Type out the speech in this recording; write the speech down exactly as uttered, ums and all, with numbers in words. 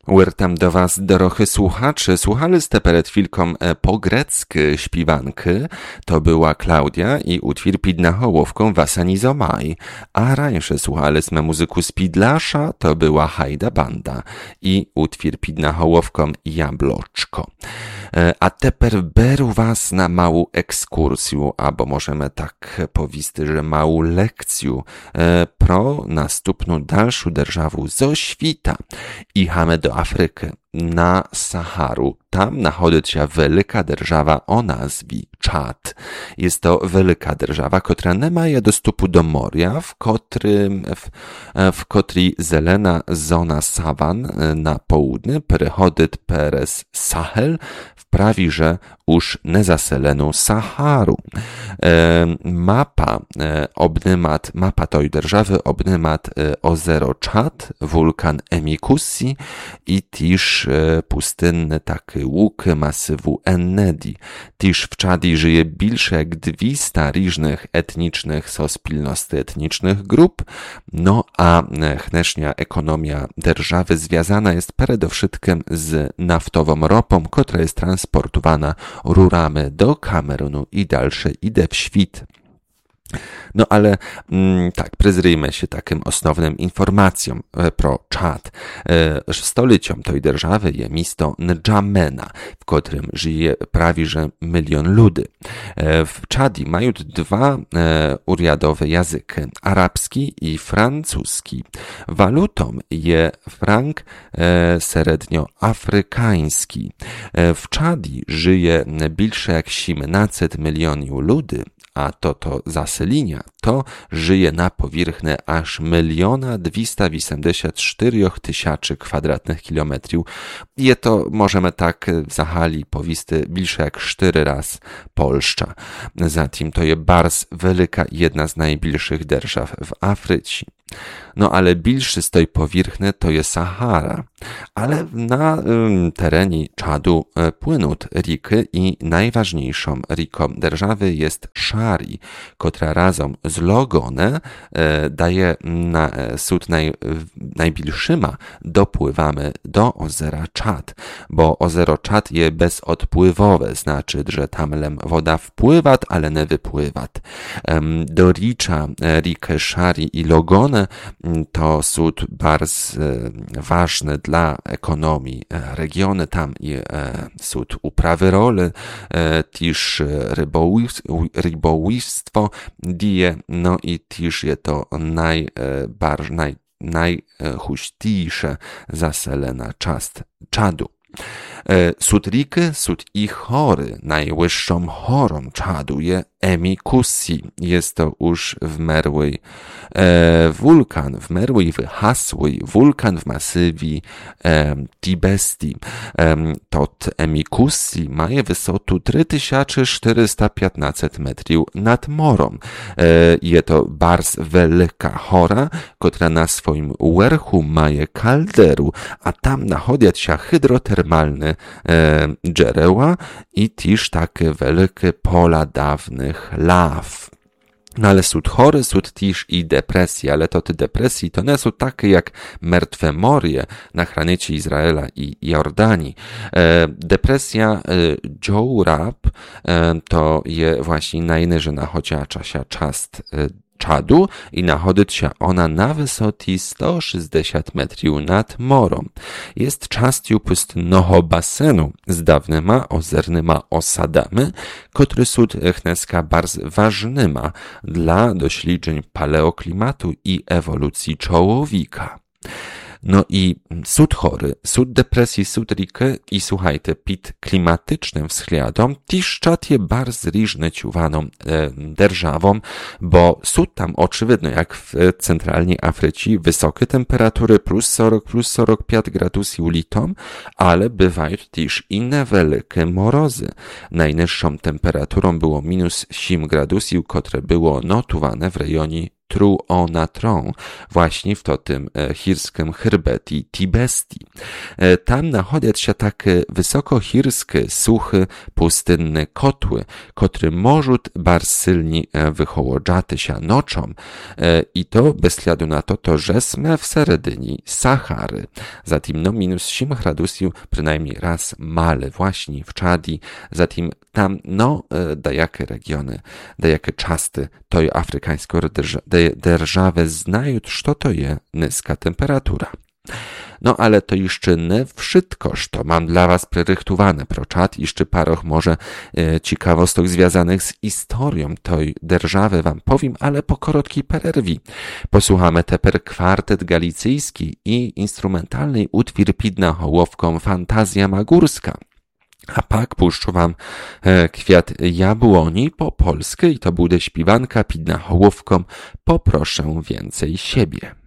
Wiertam do was, dorochy słuchacze. Słuchaliście przed chwilką po grecku śpiwanki. To była Klaudia i utwór pod nahołówką Wasanizomaj. A rańsze słuchaliśmy muzyku z Pidlasza, to była Hajda Banda i utwór pod nahołówką Jabloczko. A teper beru was na małą ekskursję, albo możemy tak powiedzieć, że małą lekcję pro następną dalszą державу zo świta. Ichamy do Afryki, na Saharu. Tam nachodzi się wielka держава o nazwie Czad. Jest to wielka держава, która nie ma dostępu do morza, w którym w, w której zelena zona sawan na południe przechodzi przez Sahel w prawie już nezaseleną Saharu. E, mapa e, obnymat, mapa tej державy obnymat e, ozero Czad, wulkan Emikussi i też e, pustynny taki łuk masywu Ennedi. Też w Czadi żyje więcej jak dwieście różnych etnicznych sospilności etnicznych grup, no a chnesznia ekonomia державy związana jest przede wszystkim z naftową ropą, która jest transportowana rurami do Kamerunu i dalsze idę w świt. No ale mm, tak, przyjrzyjmy się takim osnownym informacjom e, pro Czad. E, stolicą tej державy jest miasto N'Dżamena, w którym żyje prawie że milion ludzi. E, w Czadi mają dwa e, urjadowe języki, arabski i francuski. Walutą jest frank e, średnioafrykański. E, w Czadi żyje więcej jak siedemnaście milionów ludzi, a to to zaselinia, to żyje na powierzchni aż miliona dwieście osiemdziesiąt cztery tysięcy kwadratnych kilometrów. I to możemy tak w zahali powiedzieć więcej jak cztery razy Polszcza. Zatem to jest bardzo wielka, jedna z najbliższych держав w Afryce. No ale bliższy z tej powierzchni to jest Sahara, ale na um, terenie Czadu e, płyną riki i najważniejszą riką державy jest Szari, która razem z Logone e, daje na e, sud naj, najbliższyma dopływamy do ozera Czad, bo ozero Czad jest bezodpływowe, znaczy, że tamlem woda wpływa, ale nie wypływa. E, do ricza e, rikę Szari i Logone to są bardzo ważne dla ekonomii regiony. Tam są uprawy roli, też rybołówstwo, no i też jest to najbardziej, naj, najhuśniejsze zaselena czast Czadu. Sud riki, sud i chory, najwyższą chorą Czadu jest Emikussi. Jest to już wmerły e, wulkan, wmerły wyhasły wulkan w masywie e, Tibesti. E, tot Emikussi ma wysotę trzy tysiące czterysta piętnaście metrów nad morem. E, jest to bardzo wielka chora, która na swoim werchu ma kalderu, a tam nachodzą się hydrotermalne e, dżereła i też takie wielkie pola dawnych law. No ale sud chory, sud też i depresji, ale to te depresji to nie są takie jak martwe morie na granicy Izraela i Jordanii. E, depresja e, Dżourab e, to jest właśnie najniżej nachodząca się czast e, Czadu i nachodzi się ona na wysokości sto sześćdziesiąt metrów nad morem. Jest częścią pustynnego basenu z dawnymi ozernymi osadami, które są chneska bardzo ważnymi dla doświadczeń paleoklimatu i ewolucji człowieka. No i sud chory, sud depresji, sud riki i słuchajcie, pід klimatycznym względem też Czad jest bardzo różny ciuwaną e, державą, bo sud tam oczywiście jak w centralnej Afryce wysokie temperatury plus czterdzieści, plus czterdzieści pięć gradusów litom, ale bywają też inne wielkie morozy. Najniższą temperaturą było minus siedem gradusów, które było notowane w rejonie tru ona trą, właśnie w to tym hirskim chrbeti tibesti. Tam nachodять się takie wysokohirskie, suchy, pustynne kotły, które możуть bar silni wychołodzati się nocą i to bez względu na to, to że sme w seredyni Sahary. Zatim no minus osiem gradusów przynajmniej raz male właśnie w Czadi, zatim tam no dajakie regiony, dajakie czasty toj afrykańską державę znają, co to je niska temperatura. No ale to jeszcze nie wszystko, co mam dla was prerychtowane pro czat, jeszcze paroch może e, ciekawostek związanych z historią tej держawy wam powiem, ale po krótkiej przerwie. Posłuchamy teper kwartet galicyjski i instrumentalnej utwór pidna hołowką Fantazja Magórska. A pak puszczę wam e, kwiat jabłoni po polsku i to będzie śpiewanka pidna hołowką Poproszę więcej siebie.